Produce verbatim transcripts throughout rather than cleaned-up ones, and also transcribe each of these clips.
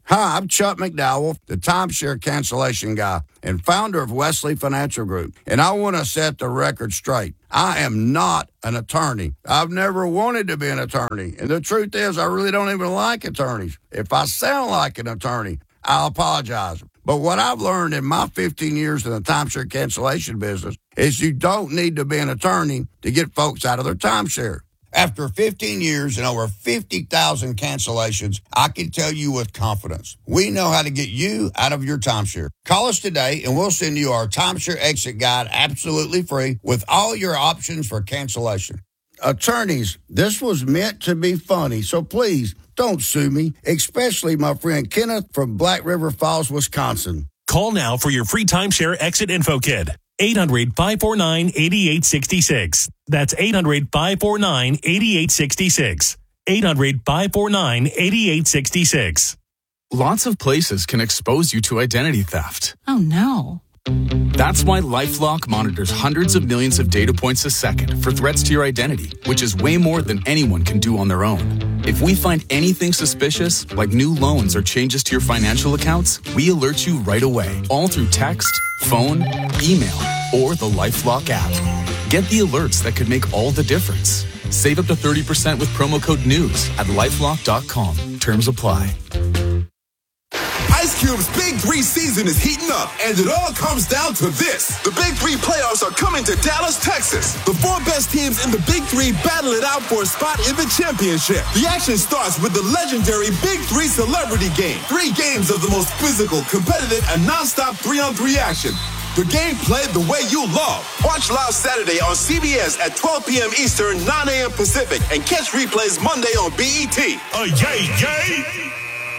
Hi, I'm Chuck McDowell, the timeshare cancellation guy and founder of Wesley Financial Group, and I want to set the record straight. I am not an attorney. I've never wanted to be an attorney, and the truth is I really don't even like attorneys. If I sound like an attorney, I'll apologize. But what I've learned in my fifteen years in the timeshare cancellation business is you don't need to be an attorney to get folks out of their timeshare. After fifteen years and over fifty thousand cancellations, I can tell you with confidence, we know how to get you out of your timeshare. Call us today and we'll send you our timeshare exit guide absolutely free with all your options for cancellation. Attorneys, this was meant to be funny, so please don't sue me, especially my friend Kenneth from Black River Falls, Wisconsin. Call now for your free timeshare exit info kit. eight hundred, five four nine, eight eight six six. That's eight hundred, five four nine, eight eight six six. eight hundred, five four nine, eight eight six six. Lots of places can expose you to identity theft. Oh, no. That's why LifeLock monitors hundreds of millions of data points a second for threats to your identity, which is way more than anyone can do on their own. If we find anything suspicious, like new loans or changes to your financial accounts, we alert you right away, all through text, phone, email, or the LifeLock app. Get the alerts that could make all the difference. Save up to thirty percent with promo code NEWS at lifelock dot com. Terms apply. Ice Cube's Big Three season is heating up, and it all comes down to this. The Big Three playoffs are coming to Dallas, Texas. The four best teams in the Big Three battle it out for a spot in the championship. The action starts with the legendary Big Three Celebrity Game. Three games of the most physical, competitive, and nonstop three-on-three action. The game played the way you love. Watch live Saturday on C B S at twelve p.m. Eastern, nine a.m. Pacific, and catch replays Monday on B E T. Oh, yay, yay!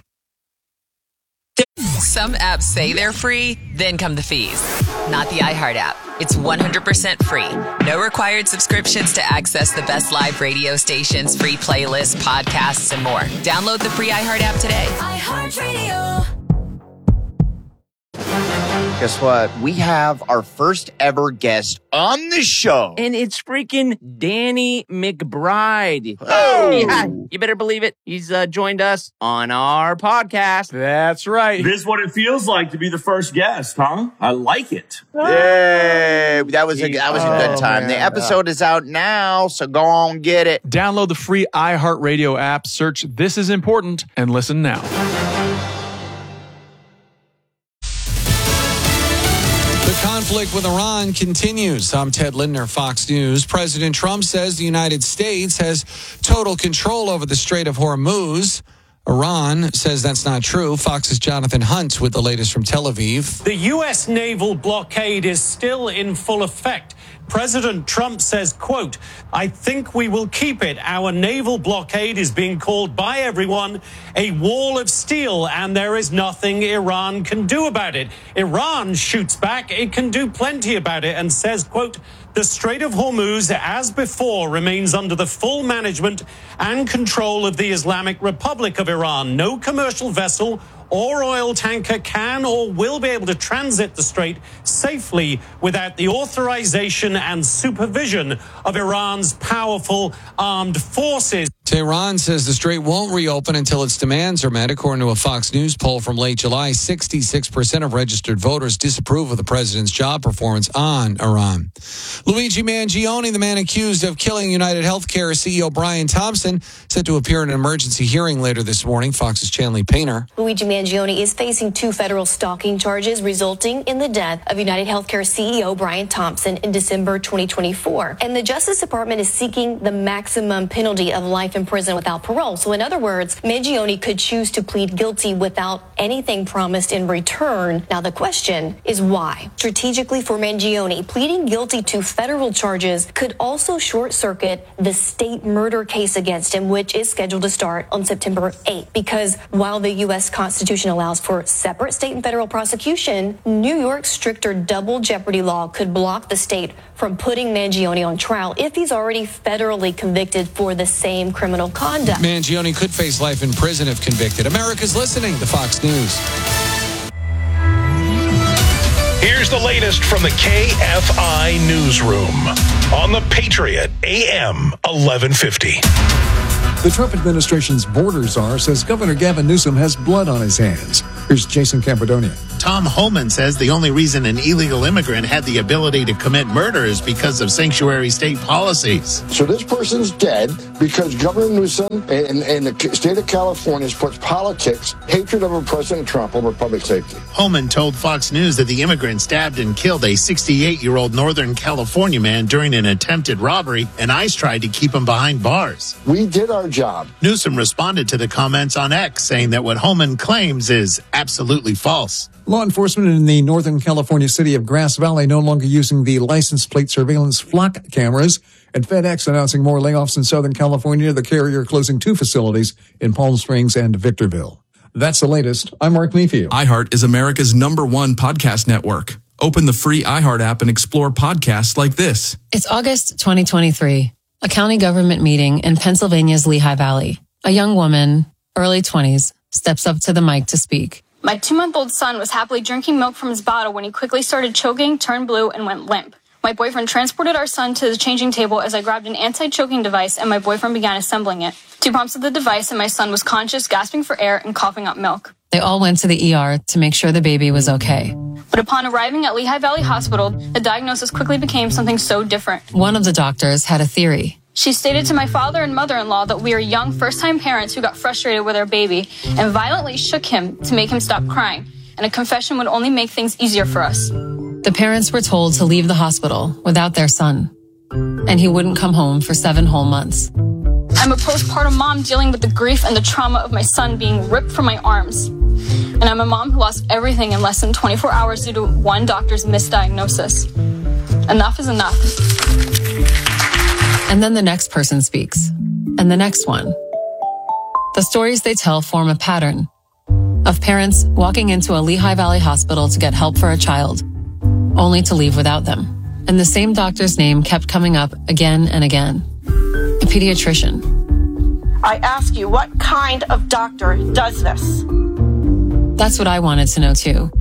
Some apps say they're free, then come the fees. Not the iHeart app. It's one hundred percent free. No required subscriptions to access the best live radio stations, free playlists, podcasts, and more. Download the free iHeart app today. iHeartRadio. Guess what? We have our first ever guest on the show. And it's freaking Danny McBride. Oh! Yeah, you better believe it. He's uh, joined us on our podcast. That's right. This is what it feels like to be the first guest, huh? I like it. Yay! That was a, that was a good time. Oh, the episode is out now, so go on, get it. Download the free iHeartRadio app, search This Is Important, and listen now. The conflict with Iran continues. I'm Ted Lindner, Fox News. President Trump says the United States has total control over the Strait of Hormuz. Iran says that's not true. Fox's Jonathan Hunt with the latest from Tel Aviv. The U S naval blockade is still in full effect. President Trump says, quote, I think we will keep it. Our naval blockade is being called by everyone a wall of steel, and there is nothing Iran can do about it. Iran shoots back. It can do plenty about it and says, quote, the Strait of Hormuz, as before, remains under the full management and control of the Islamic Republic of Iran. No commercial vessel or oil tanker can or will be able to transit the strait safely without the authorization and supervision of Iran's powerful armed forces. Tehran says the strait won't reopen until its demands are met. According to a Fox News poll from late July, sixty-six percent of registered voters disapprove of the president's job performance on Iran. Luigi Mangione, the man accused of killing United Healthcare C E O Brian Thompson, set to appear in an emergency hearing later this morning. Fox's Chanley Painter. Luigi Mangione is facing two federal stalking charges resulting in the death of United Healthcare C E O Brian Thompson in December twenty twenty-four. And the Justice Department is seeking the maximum penalty of life in prison without parole. So in other words, Mangione could choose to plead guilty without anything promised in return. Now the question is why? Strategically for Mangione, pleading guilty to federal charges could also short circuit the state murder case against him, which is scheduled to start on September eighth. Because while the U S Constitution allows for separate state and federal prosecution, New York's stricter double jeopardy law could block the state from putting Mangione on trial if he's already federally convicted for the same criminal conduct. Mangione could face life in prison if convicted. America's listening to Fox News. Here's the latest from the K F I Newsroom on the Patriot A M eleven fifty. The Trump administration's border czar says Governor Gavin Newsom has blood on his hands. Here's Jason Campidonia. Tom Homan says the only reason an illegal immigrant had the ability to commit murder is because of sanctuary state policies. So this person's dead because Governor Newsom and, and the state of California puts politics, hatred of President Trump over public safety. Homan told Fox News that the immigrant stabbed and killed a sixty-eight-year-old Northern California man during an attempted robbery, and ICE tried to keep him behind bars. We did our job. Newsom responded to the comments on X, saying that what Homan claims is absolutely false. Law enforcement in the Northern California city of Grass Valley no longer using the license plate surveillance flock cameras. And FedEx announcing more layoffs in Southern California, the carrier closing two facilities in Palm Springs and Victorville. That's the latest. I'm Mark Mayfield. iHeart is America's number one podcast network. Open the free iHeart app and explore podcasts like this. It's August twenty twenty-three, a county government meeting in Pennsylvania's Lehigh Valley. A young woman, early twenties, steps up to the mic to speak. My two-month-old son was happily drinking milk from his bottle when he quickly started choking, turned blue, and went limp. My boyfriend transported our son to the changing table as I grabbed an anti-choking device and my boyfriend began assembling it. Two pumps of the device and my son was conscious, gasping for air, and coughing up milk. They all went to the E R to make sure the baby was okay. But upon arriving at Lehigh Valley Hospital, the diagnosis quickly became something so different. One of the doctors had a theory. She stated to my father and mother-in-law that we are young first-time parents who got frustrated with our baby and violently shook him to make him stop crying, and a confession would only make things easier for us. The parents were told to leave the hospital without their son, and he wouldn't come home for seven whole months. I'm a postpartum mom dealing with the grief and the trauma of my son being ripped from my arms. And I'm a mom who lost everything in less than twenty-four hours due to one doctor's misdiagnosis. Enough is enough. And then the next person speaks, and the next one. The stories they tell form a pattern of parents walking into a Lehigh Valley hospital to get help for a child, only to leave without them. And the same doctor's name kept coming up again and again. A pediatrician. I ask you, what kind of doctor does this? That's what I wanted to know too.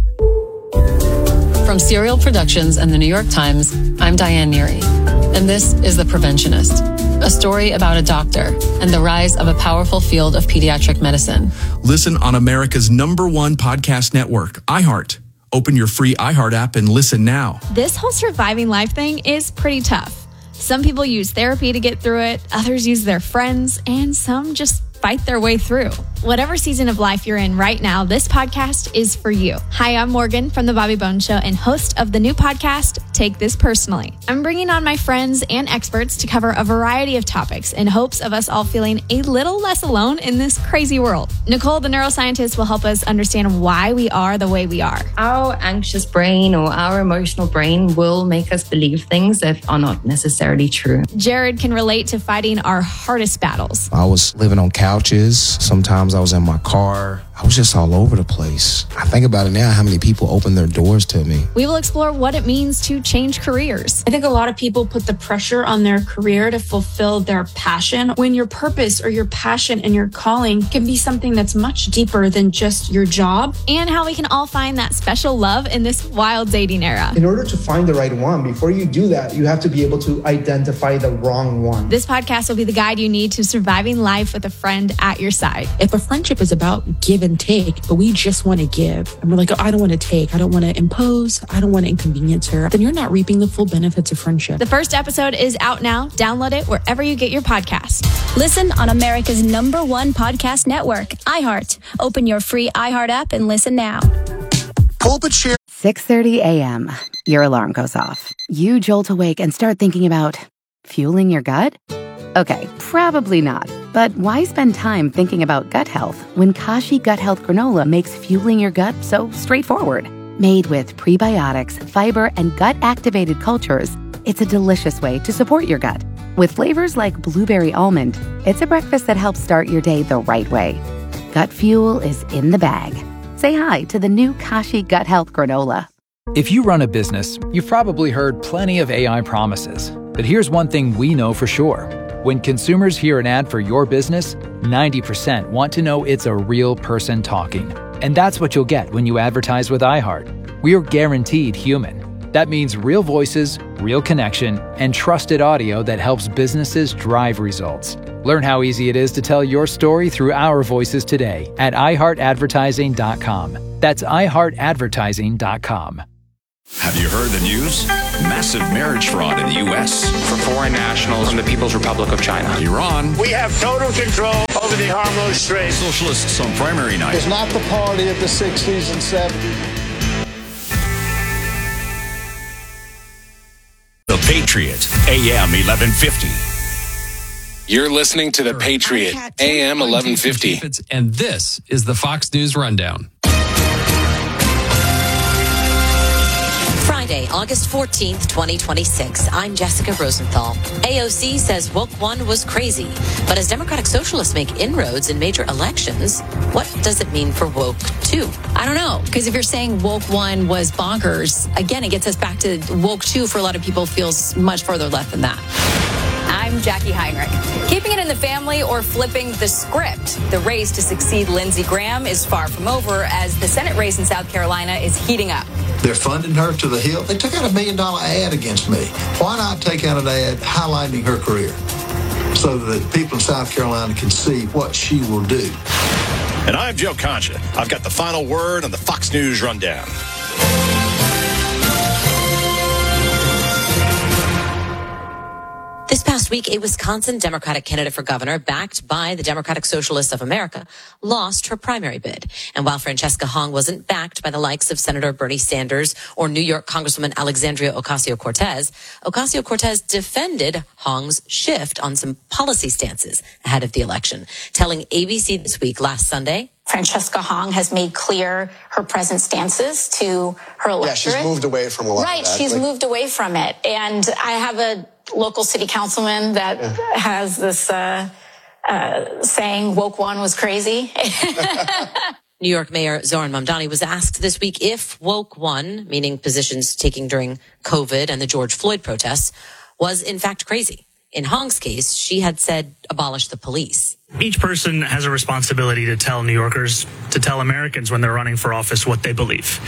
From Serial Productions and the New York Times, I'm Diane Neary, and this is The Preventionist, a story about a doctor and the rise of a powerful field of pediatric medicine. Listen on America's number one podcast network, iHeart. Open your free iHeart app and listen now. This whole surviving life thing is pretty tough. Some people use therapy to get through it, others use their friends, and some just fight their way through. Whatever season of life you're in right now, this podcast is for you. Hi, I'm Morgan from The Bobby Bones Show and host of the new podcast, Take This Personally. I'm bringing on my friends and experts to cover a variety of topics in hopes of us all feeling a little less alone in this crazy world. Nicole, the neuroscientist, will help us understand why we are the way we are. Our anxious brain or our emotional brain will make us believe things that are not necessarily true. Jared can relate to fighting our hardest battles. I was living on couches. Sometimes I was in my car. I was just all over the place. I think about it now, how many people opened their doors to me. We will explore what it means to change careers. I think a lot of people put the pressure on their career to fulfill their passion, when your purpose or your passion and your calling can be something that's much deeper than just your job. And how we can all find that special love in this wild dating era. In order to find the right one, before you do that, you have to be able to identify the wrong one. This podcast will be the guide you need to surviving life with a friend at your side. If a friendship is about give and take, but we just want to give, and we're like, oh, I don't want to take, I don't want to impose, I don't want to inconvenience her, then you're not reaping the full benefits of friendship. The first episode is out now. Download it wherever you get your podcast. Listen on America's number one podcast network, iHeart. Open your free iHeart app and listen now. Pulpit Share. six thirty a.m. Your alarm goes off. You jolt awake and start thinking about fueling your gut? Okay, probably not. But why spend time thinking about gut health when Kashi Gut Health Granola makes fueling your gut so straightforward? Made with prebiotics, fiber, and gut-activated cultures, it's a delicious way to support your gut. With flavors like blueberry almond, it's a breakfast that helps start your day the right way. Gut fuel is in the bag. Say hi to the new Kashi Gut Health Granola. If you run a business, you've probably heard plenty of A I promises. But here's one thing we know for sure. When consumers hear an ad for your business, ninety percent want to know it's a real person talking. And that's what you'll get when you advertise with iHeart. We are guaranteed human. That means real voices, real connection, and trusted audio that helps businesses drive results. Learn how easy it is to tell your story through our voices today at i heart advertising dot com. That's i heart advertising dot com. Have you heard the news? Massive marriage fraud in the U S for foreign nationals from the People's Republic of China. Iran. We have total control over the Hormuz Strait. Socialists on primary night. It's not the party of the sixties and seventies. The Patriot, A M eleven fifty. You're listening to The Patriot, A M eleven fifty. And this is the Fox News Rundown. Friday, August fourteenth, twenty twenty-six. I'm Jessica Rosenthal. A O C says Woke One was crazy. But as Democratic Socialists make inroads in major elections, what does it mean for Woke Two? I don't know, because if you're saying Woke One was bonkers, again, it gets us back to Woke Two for a lot of people feels much further left than that. I'm Jackie Heinrich. Keeping it in the family or flipping the script? The race to succeed Lindsey Graham is far from over as the Senate race in South Carolina is heating up. They're funding her to the hilt. They took out a million dollar ad against me. Why not take out an ad highlighting her career so that people in South Carolina can see what she will do? And I'm Joe Concha. I've got the final word on the Fox News Rundown. This past week, a Wisconsin Democratic candidate for governor, backed by the Democratic Socialists of America, lost her primary bid. And while Francesca Hong wasn't backed by the likes of Senator Bernie Sanders or New York Congresswoman Alexandria Ocasio-Cortez, Ocasio-Cortez defended Hong's shift on some policy stances ahead of the election, telling A B C This Week last Sunday, Francesca Hong has made clear her present stances to her electorate. Yeah, she's moved away from a lot Right, of that. she's like- moved away from it. And I have a local city councilman that yeah. has this uh, uh, saying, Woke One was crazy. New York Mayor Zohran Mamdani was asked this week if Woke One, meaning positions taken during COVID and the George Floyd protests, was in fact crazy. In Hong's case, she had said abolish the police. Each person has a responsibility to tell New Yorkers, to tell Americans when they're running for office what they believe.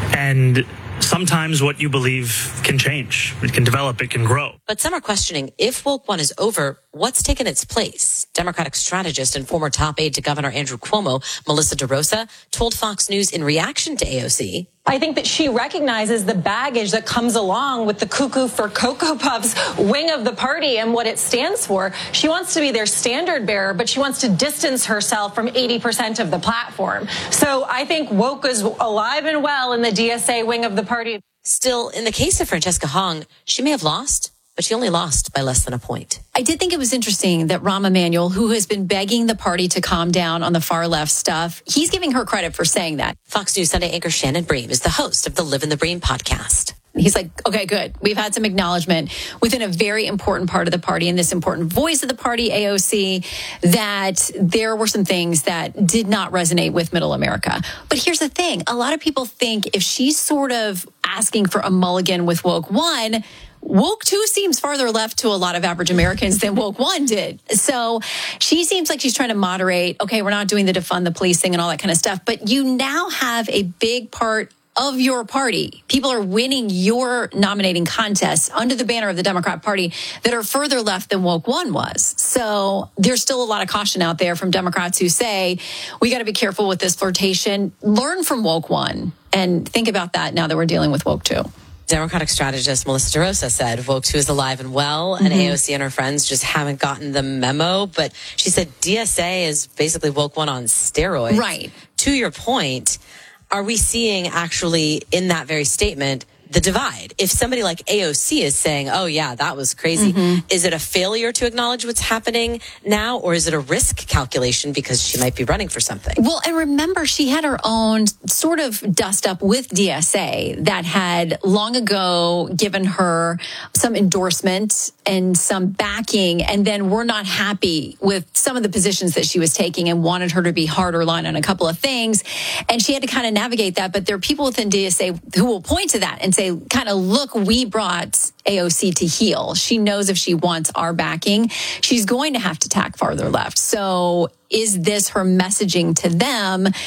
And sometimes what you believe can change. It can develop. It can grow. But some are questioning if Woke One is over, what's taken its place? Democratic strategist and former top aide to Governor Andrew Cuomo, Melissa DeRosa, told Fox News in reaction to A O C, I think that she recognizes the baggage that comes along with the Cuckoo for Cocoa Puffs wing of the party and what it stands for. She wants to be their standard bearer, but she wants to distance herself from eighty percent of the platform. So I think woke is alive and well in the D S A wing of the party. Still, in the case of Francesca Hong, she may have lost, but she only lost by less than a point. I did think it was interesting that Rahm Emanuel, who has been begging the party to calm down on the far left stuff, he's giving her credit for saying that. Fox News Sunday anchor Shannon Bream is the host of the Live in the Bream podcast. He's like, okay, good. We've had some acknowledgement within a very important part of the party and this important voice of the party, A O C, that there were some things that did not resonate with middle America. But here's the thing. A lot of people think if she's sort of asking for a mulligan with Woke One, Woke Two seems farther left to a lot of average Americans than Woke One did. So she seems like she's trying to moderate. Okay, we're not doing the defund the police thing and all that kind of stuff. But you now have a big part of your party. People are winning your nominating contests under the banner of the Democrat Party that are further left than Woke One was. So there's still a lot of caution out there from Democrats who say, we got to be careful with this flirtation. Learn from Woke One and think about that now that we're dealing with Woke Two. Democratic strategist Melissa DeRosa said Woke Two is alive and well, and mm-hmm. A O C and her friends just haven't gotten the memo. But she said D S A is basically Woke One on steroids. Right. To your point, are we seeing actually in that very statement the divide? If somebody like A O C is saying, oh, yeah, that was crazy, mm-hmm. is it a failure to acknowledge what's happening now, or is it a risk calculation because she might be running for something? Well, and remember, she had her own sort of dust up with D S A that had long ago given her some endorsement and some backing, and then were not happy with some of the positions that she was taking and wanted her to be harder line on a couple of things. And she had to kind of navigate that. But there are people within D S A who will point to that and say, kind of, look, we brought A O C to heel. She knows if she wants our backing, she's going to have to tack farther left. So is this her messaging to them?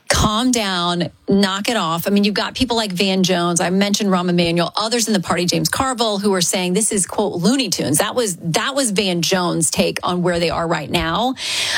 calm down, knock it off. I mean, you've got people like Van Jones. I mentioned Rahm Emanuel, others in the party, James Carville, who are saying this is, quote, Looney Tunes. That was that was Van Jones' take on where they are right now.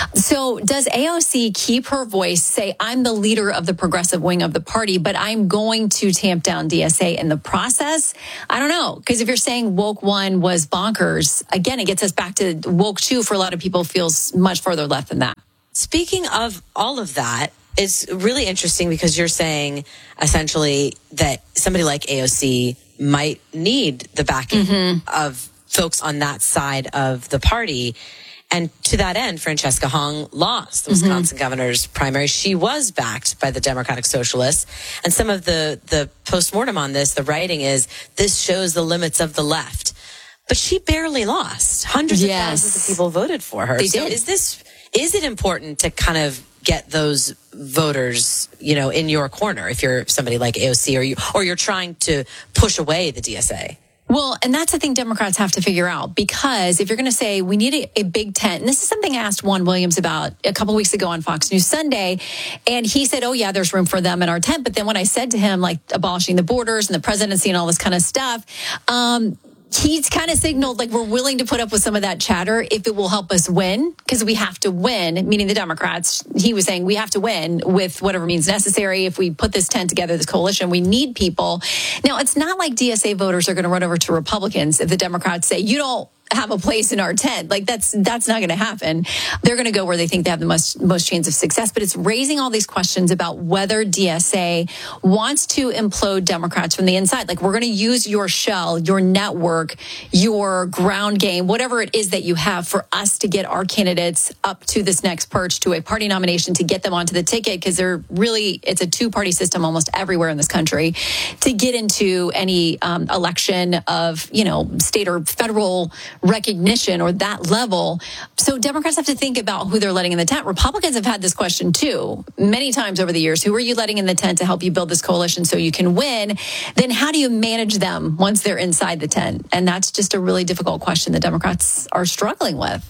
So does A O C keep her voice, say, I'm the leader of the progressive wing of the party, but I'm going to tamp down D S A in the process? I don't know. Because if you're saying woke one was bonkers, again, it gets us back to woke two for a lot of people feels much further left than that. Speaking of all of that, it's really interesting because you're saying essentially that somebody like A O C might need the backing mm-hmm. of folks on that side of the party. And to that end, Francesca Hong lost the Wisconsin mm-hmm. governor's primary. She was backed by the Democratic Socialists. And some of the, the postmortem on this, the writing is, this shows the limits of the left. But she barely lost. Hundreds yes. of thousands of people voted for her. They so did. is this, is it important to kind of get those voters, you know, in your corner if you're somebody like A O C or you, or you're trying to push away the D S A? Well, and that's the thing Democrats have to figure out, because if you're going to say we need a, a big tent, and this is something I asked Juan Williams about a couple weeks ago on Fox News Sunday, and he said, oh, yeah, there's room for them in our tent. But then when I said to him, like, abolishing the borders and the presidency and all this kind of stuff, um, he's kind of signaled like we're willing to put up with some of that chatter if it will help us win, because we have to win, meaning the Democrats. He was saying we have to win with whatever means necessary. If we put this tent together, this coalition, we need people. Now, it's not like D S A voters are going to run over to Republicans if the Democrats say, you don't have a place in our tent. Like that's that's not going to happen. They're going to go where they think they have the most most chance of success. But it's raising all these questions about whether D S A wants to implode Democrats from the inside. Like, we're going to use your shell, your network, your ground game, whatever it is that you have for us to get our candidates up to this next perch, to a party nomination, to get them onto the ticket, because they're really, it's a two-party system almost everywhere in this country, to get into any um, election of, you know, state or federal recognition or that level. So Democrats have to think about who they're letting in the tent. Republicans have had this question too many times over the years. Who are you letting in the tent to help you build this coalition so you can win? Then how do you manage them once they're inside the tent? And that's just a really difficult question that Democrats are struggling with.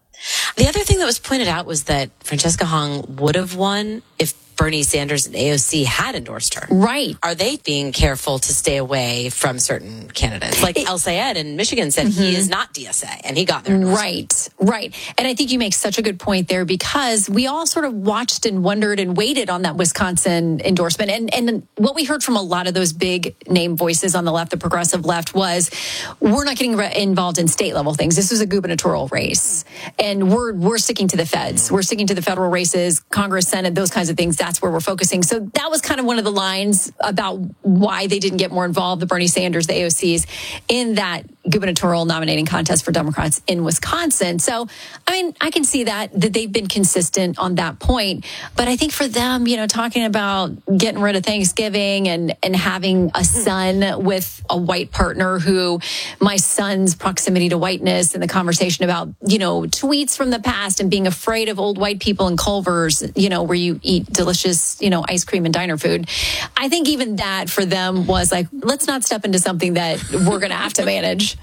The other thing that was pointed out was that Francesca Hong would have won if Bernie Sanders and A O C had endorsed her. Right. Are they being careful to stay away from certain candidates? Like it, El Sayed in Michigan said mm-hmm. he is not D S A, and he got there. Right, right. And I think you make such a good point there, because we all sort of watched and wondered and waited on that Wisconsin endorsement. And, and what we heard from a lot of those big name voices on the left, the progressive left, was we're not getting re- involved in state level things. This was a gubernatorial race. And we're we're sticking to the feds. We're sticking to the federal races, Congress, Senate, those kinds of things. That's where we're focusing. So that was kind of one of the lines about why they didn't get more involved, the Bernie Sanders, the A O Cs, in that gubernatorial nominating contest for Democrats in Wisconsin. So, I mean, I can see that, that they've been consistent on that point. But I think for them, you know, talking about getting rid of Thanksgiving and, and having a son with a white partner who my son's proximity to whiteness, and the conversation about, you know, tweets from the past and being afraid of old white people in Culver's, you know, where you eat delicious, you know, ice cream and diner food. I think even that for them was like, let's not step into something that we're going to have to manage.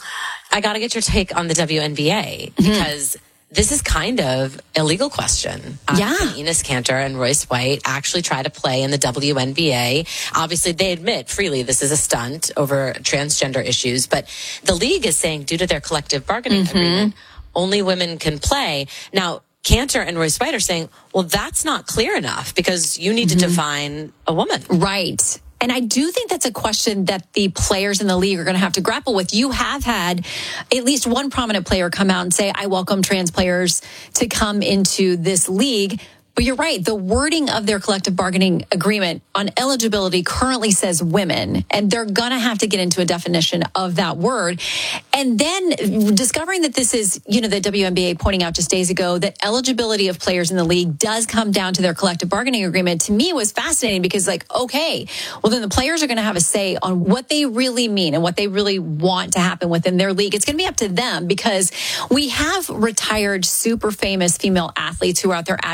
I got to get your take on the W N B A, because mm-hmm. this is kind of a legal question. Um, yeah. Enes Kanter and Royce White actually try to play in the W N B A. Obviously, they admit freely this is a stunt over transgender issues, but the league is saying due to their collective bargaining mm-hmm. agreement, only women can play. Now, Kanter and Royce White are saying, well, that's not clear enough, because you need mm-hmm. to define a woman. Right. And I do think that's a question that the players in the league are going to have to grapple with. You have had at least one prominent player come out and say, I welcome trans players to come into this league. But you're right. The wording of their collective bargaining agreement on eligibility currently says women, and they're going to have to get into a definition of that word. And then discovering that this is, you know, the W N B A pointing out just days ago that eligibility of players in the league does come down to their collective bargaining agreement, to me was fascinating, because like, okay, well then the players are going to have a say on what they really mean and what they really want to happen within their league. It's going to be up to them, because we have retired super famous female athletes who are out there advocating for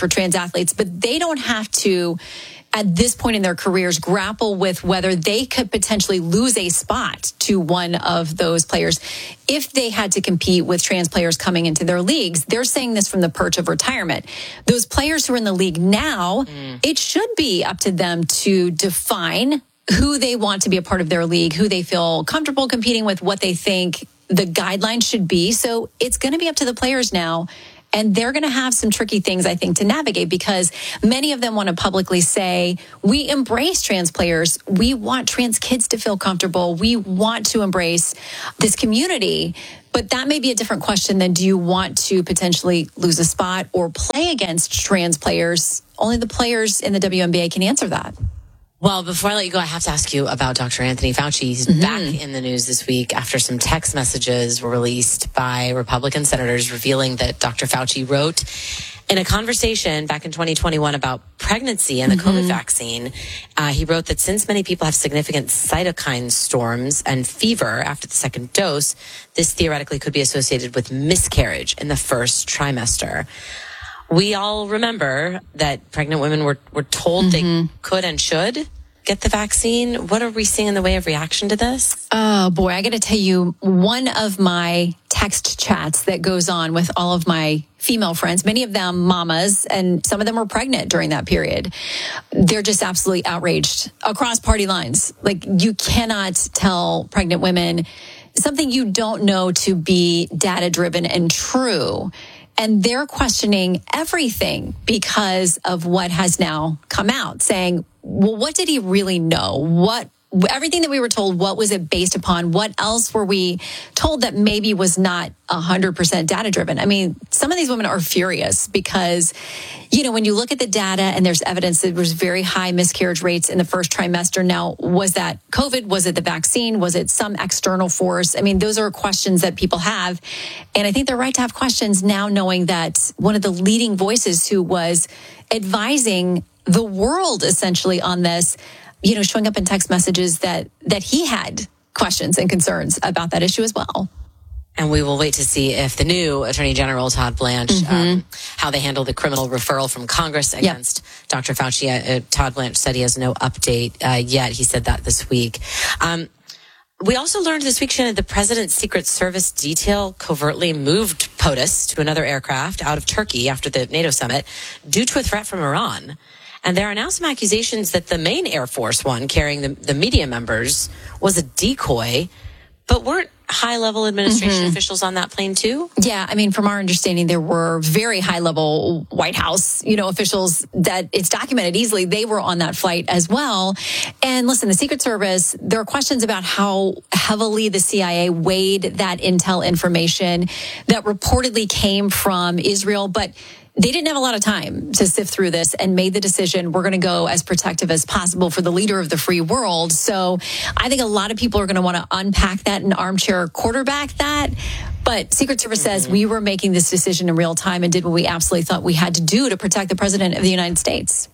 for trans athletes, but they don't have to, at this point in their careers, grapple with whether they could potentially lose a spot to one of those players if they had to compete with trans players coming into their leagues. They're saying this from the perch of retirement. Those players who are in the league now, mm. it should be up to them to define who they want to be a part of their league, who they feel comfortable competing with, what they think the guidelines should be. So it's going to be up to the players now. And they're going to have some tricky things, I think, to navigate, because many of them want to publicly say, we embrace trans players. We want trans kids to feel comfortable. We want to embrace this community. But that may be a different question than, do you want to potentially lose a spot or play against trans players? Only the players in the W N B A can answer that. Well, before I let you go, I have to ask you about Doctor Anthony Fauci. He's mm-hmm. back in the news this week after some text messages were released by Republican senators revealing that Doctor Fauci wrote in a conversation back in twenty twenty-one about pregnancy and the mm-hmm. COVID vaccine. Uh, he wrote that since many people have significant cytokine storms and fever after the second dose, this theoretically could be associated with miscarriage in the first trimester. We all remember that pregnant women were, were told mm-hmm. they could and should get the vaccine. What are we seeing in the way of reaction to this? Oh, boy, I got to tell you, one of my text chats that goes on with all of my female friends, many of them mamas, and some of them were pregnant during that period. They're just absolutely outraged across party lines. Like, you cannot tell pregnant women something you don't know to be data-driven and true. And they're questioning everything because of what has now come out, saying, well, what did he really know? What, everything that we were told, what was it based upon? What else were we told that maybe was not one hundred percent data driven? I mean, some of these women are furious because, you know, when you look at the data and there's evidence that there was very high miscarriage rates in the first trimester. Now, was that COVID? Was it the vaccine? Was it some external force? I mean, those are questions that people have. And I think they're right to have questions now, knowing that one of the leading voices who was advising the world essentially on this, you know, showing up in text messages that that he had questions and concerns about that issue as well. And we will wait to see if the new Attorney General, Todd Blanche, mm-hmm. um, how they handle the criminal referral from Congress against yep. Doctor Fauci. Uh, Todd Blanche said he has no update uh, yet. He said that this week. Um, we also learned this week, Shannon, the President's Secret Service detail covertly moved POTUS to another aircraft out of Turkey after the NATO summit due to a threat from Iran. And there are now some accusations that the main Air Force One carrying the, the media members was a decoy, but weren't high-level administration mm-hmm. officials on that plane too? Yeah, I mean, from our understanding, there were very high-level White House, you know, officials that it's documented easily. They were on that flight as well. And listen, the Secret Service, there are questions about how heavily the C I A weighed that intel information that reportedly came from Israel, but they didn't have a lot of time to sift through this and made the decision, we're going to go as protective as possible for the leader of the free world. So I think a lot of people are going to want to unpack that and armchair quarterback that. But Secret Service mm-hmm. says we were making this decision in real time and did what we absolutely thought we had to do to protect the president of the United States.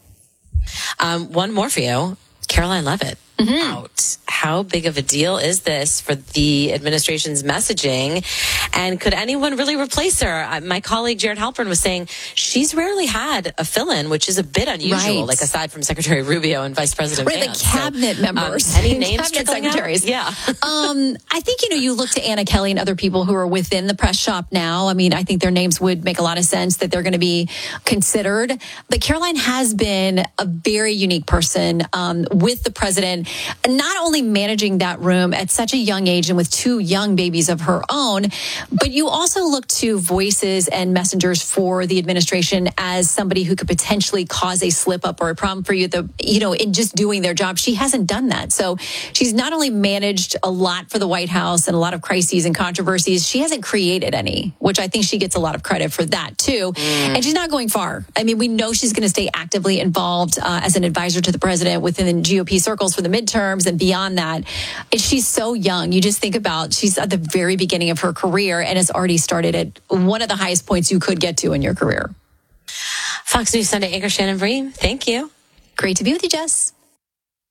Um, one more for you. Caroline Leavitt. Mm-hmm. Out. How big of a deal is this for the administration's messaging? And could anyone really replace her? My colleague Jared Halpern was saying she's rarely had a fill-in, which is a bit unusual, right. like aside from Secretary Rubio and Vice President Right, Vance. the cabinet so, members. Um, any names cabinet secretaries. Out? Yeah. um, I think, you know, you look to Anna Kelly and other people who are within the press shop now. I mean, I think their names would make a lot of sense that they're going to be considered. But Caroline has been a very unique person um, with the president, not only only managing that room at such a young age and with two young babies of her own, but you also look to voices and messengers for the administration as somebody who could potentially cause a slip up or a problem for you, the, you know, in just doing their job. She hasn't done that. So she's not only managed a lot for the White House and a lot of crises and controversies, she hasn't created any, which I think she gets a lot of credit for that too. Mm. And she's not going far. I mean, we know she's going to stay actively involved uh, as an advisor to the president within the G O P circles for the midterms and beyond that. She's so young. You just think about, she's at the very beginning of her career and has already started at one of the highest points you could get to in your career. Fox News Sunday anchor Shannon Bream, thank you. Great to be with you, Jess.